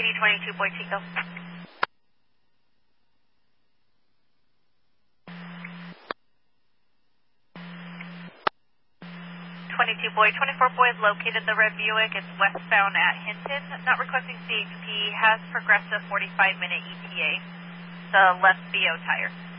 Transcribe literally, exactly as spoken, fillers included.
eighty twenty-two Boy Chico. twenty-two Boy, twenty-four Boy is located the red Buick. It's westbound at Hinton. Not requesting C H P. Has progressive forty-five minute E T A. The left B O tire.